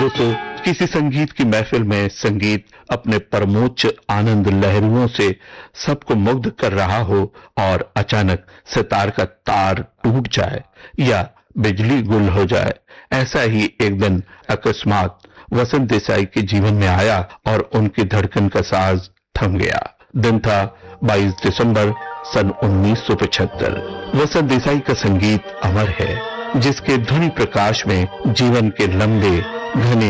हो तो किसी संगीत की महफिल में संगीत अपने परमोच्च आनंद लहरियों से सबको मुग्ध कर रहा हो और अचानक सितार का तार टूट जाए या बिजली गुल हो जाए। ऐसा ही एक दिन अकस्मात वसंत देसाई के जीवन में आया और उनकी धड़कन का साज थम गया। दिन था 22 दिसंबर सन 1975। वसंत देसाई का संगीत अमर है, जिसके ध्वनि प्रकाश में जीवन के लंबे घने